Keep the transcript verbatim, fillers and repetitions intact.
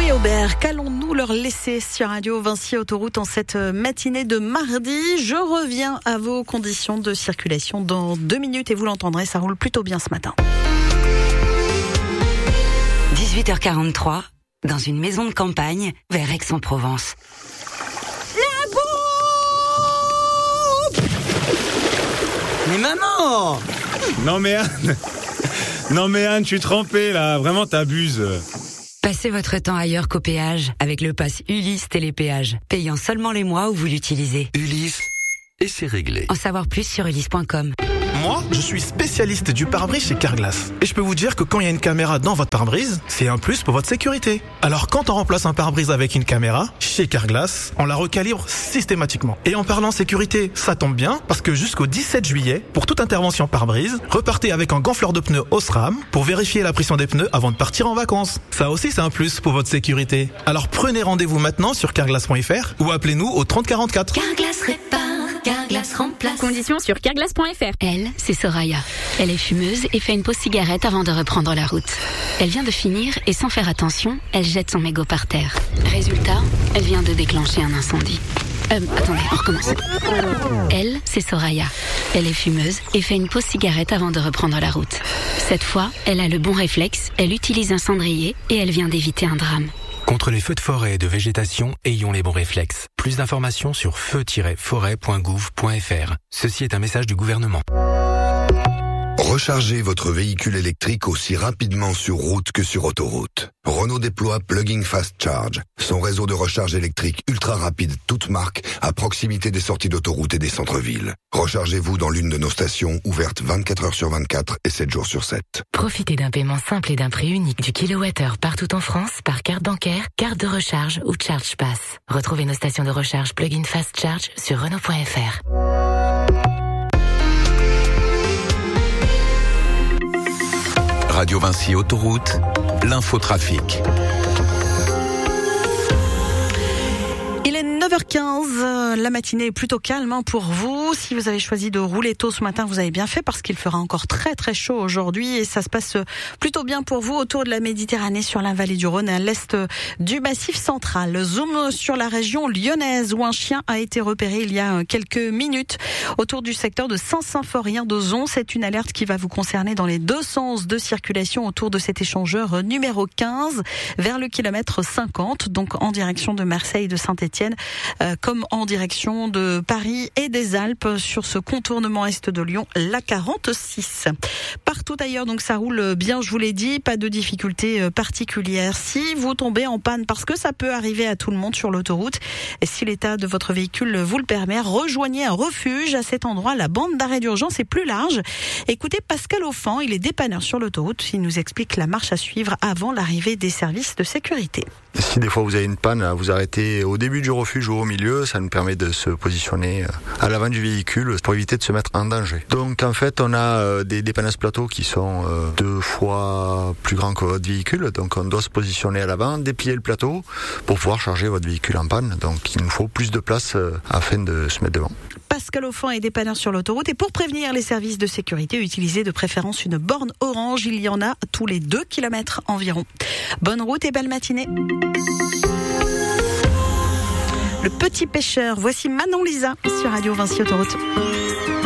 et Aubert, qu'allons-nous leur laisser sur Radio Vinci Autoroute en cette matinée de mardi? Je reviens à vos conditions de circulation dans deux minutes et vous l'entendrez, ça roule plutôt bien ce matin. dix-huit heures quarante-trois, dans une maison de campagne vers Aix-en-Provence. La bombe! Mais maman! Non mais Anne, non mais Anne, je suis trempé là, vraiment t'abuses. Passez votre temps ailleurs qu'au péage avec le pass Ulysse Télépéage, payant seulement les mois où vous l'utilisez. Ulysse, et c'est réglé. En savoir plus sur ulysse point com. Moi, je suis spécialiste du pare-brise chez Carglass. Et je peux vous dire que quand il y a une caméra dans votre pare-brise, c'est un plus pour votre sécurité. Alors quand on remplace un pare-brise avec une caméra, chez Carglass, on la recalibre systématiquement. Et en parlant sécurité, ça tombe bien, parce que jusqu'au dix-sept juillet, pour toute intervention pare-brise, repartez avec un gonfleur de pneus Osram pour vérifier la pression des pneus avant de partir en vacances. Ça aussi, c'est un plus pour votre sécurité. Alors prenez rendez-vous maintenant sur carglass point f r ou appelez-nous au trente quarante-quatre. Carglass répare, Carglass remplace. Conditions sur carglass point f r. Elle, c'est Soraya. Elle est fumeuse et fait une pause cigarette avant de reprendre la route. Elle vient de finir et sans faire attention, elle jette son mégot par terre. Résultat, elle vient de déclencher un incendie. Euh, attendez, on recommence. Elle, c'est Soraya. Elle est fumeuse et fait une pause cigarette avant de reprendre la route. Cette fois, elle a le bon réflexe, elle utilise un cendrier et elle vient d'éviter un drame. Contre les feux de forêt et de végétation, ayons les bons réflexes. Plus d'informations sur feu tiret forêt point gouv point f r. Ceci est un message du gouvernement. Rechargez votre véhicule électrique aussi rapidement sur route que sur autoroute. Renault déploie Plug-in Fast Charge, son réseau de recharge électrique ultra rapide toute marque à proximité des sorties d'autoroute et des centres-villes. Rechargez-vous dans l'une de nos stations ouvertes vingt-quatre heures sur vingt-quatre et sept jours sur sept. Profitez d'un paiement simple et d'un prix unique du kilowattheure partout en France par carte bancaire, carte de recharge ou Charge Pass. Retrouvez nos stations de recharge Plug-in Fast Charge sur Renault point f r. Radio Vinci Autoroute, l'infotrafic. Il est neuf heures quinze, la matinée est plutôt calme hein, pour vous. Si vous avez choisi de rouler tôt ce matin, vous avez bien fait parce qu'il fera encore très très chaud aujourd'hui et ça se passe plutôt bien pour vous autour de la Méditerranée, sur la vallée du Rhône, à l'est du Massif central. Zoom sur la région lyonnaise où un chien a été repéré il y a quelques minutes autour du secteur de Saint-Symphorien-d'Ozon. C'est une alerte qui va vous concerner dans les deux sens de circulation autour de cet échangeur numéro quinze vers le kilomètre cinquante, donc en direction de Marseille et de Saint-Étienne. Euh, comme en direction de Paris et des Alpes sur ce contournement est de Lyon, la quarante-six. Partout ailleurs, donc ça roule bien, je vous l'ai dit, pas de difficultés particulières. Si vous tombez en panne, parce que ça peut arriver à tout le monde sur l'autoroute, et si l'état de votre véhicule vous le permet, rejoignez un refuge à cet endroit. La bande d'arrêt d'urgence est plus large. Écoutez Pascal Offan, il est dépanneur sur l'autoroute. Il nous explique la marche à suivre avant l'arrivée des services de sécurité. Si des fois vous avez une panne, vous arrêtez au début du refuge ou au milieu, ça nous permet de se positionner à l'avant du véhicule pour éviter de se mettre en danger. Donc en fait on a des dépannages plateaux qui sont deux fois plus grands que votre véhicule, donc on doit se positionner à l'avant, déplier le plateau pour pouvoir charger votre véhicule en panne. Donc il nous faut plus de place afin de se mettre devant. Pascal Offan est dépanneur sur l'autoroute et pour prévenir les services de sécurité, utilisez de préférence une borne orange. Il y en a tous les deux kilomètres environ. Bonne route et belle matinée. Le petit pêcheur, voici Manon Lisa sur Radio Vinci Autoroute.